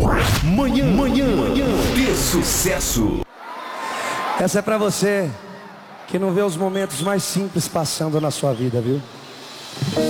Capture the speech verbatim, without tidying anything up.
Manhã, manhã, manhã de sucesso. Essa é pra você que não vê os momentos mais simples passando na sua vida, viu?